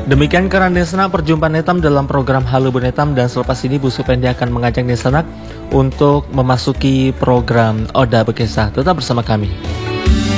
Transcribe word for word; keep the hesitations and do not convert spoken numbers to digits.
Demikian Karan Desanak perjumpaan Netam dalam program Halo Bu Netam, dan selepas ini Bu Supendi akan mengajak Desanak untuk memasuki program Oda Bekesah. Tetap bersama kami.